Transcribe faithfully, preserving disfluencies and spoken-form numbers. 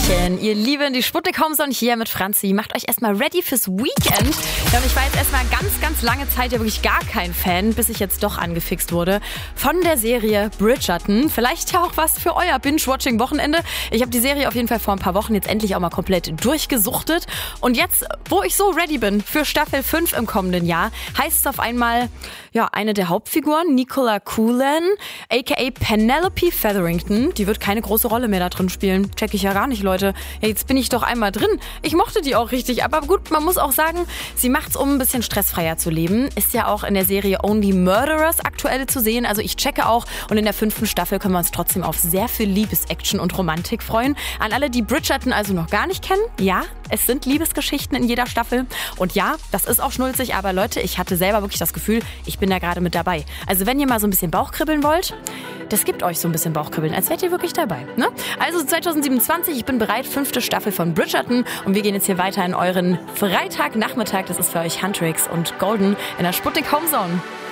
Hallöchen, ihr Lieben, die Sputnik Homezone hier mit Franzi. Macht euch erstmal ready fürs Weekend. Ja, und ich war jetzt erstmal ganz, ganz lange Zeit ja wirklich gar kein Fan, bis ich jetzt doch angefixt wurde von der Serie Bridgerton. Vielleicht ja auch was für euer Binge-Watching-Wochenende. Ich habe die Serie auf jeden Fall vor ein paar Wochen jetzt endlich auch mal komplett durchgesuchtet. Und jetzt, wo ich so ready bin für Staffel fünf im kommenden Jahr, heißt es auf einmal, ja, eine der Hauptfiguren, Nicola Coughlan, aka Penelope Featherington, die wird keine große Rolle mehr da drin spielen. Check ich ja gar nicht, Leute. Ja, jetzt bin ich doch einmal drin. Ich mochte die auch richtig. Aber gut, man muss auch sagen, sie macht's, um ein bisschen stressfreier zu leben. Ist ja auch in der Serie Only Murderers aktuell zu sehen. Also ich checke auch. Und in der fünften Staffel können wir uns trotzdem auf sehr viel Liebesaction und Romantik freuen. An alle, die Bridgerton also noch gar nicht kennen. Ja, es sind Liebesgeschichten in jeder Staffel. Und ja, das ist auch schnulzig. Aber Leute, ich hatte selber wirklich das Gefühl, ich bin da gerade mit dabei. Also wenn ihr mal so ein bisschen Bauchkribbeln wollt, das gibt euch so ein bisschen Bauchkribbeln, als wärt ihr wirklich dabei. Ne? Also zwanzig siebenundzwanzig, ich bin bereit, fünfte Staffel von Bridgerton. Und wir gehen jetzt hier weiter in euren Freitagnachmittag. Das ist für euch Huntrix und Golden in der Sputnik Homezone.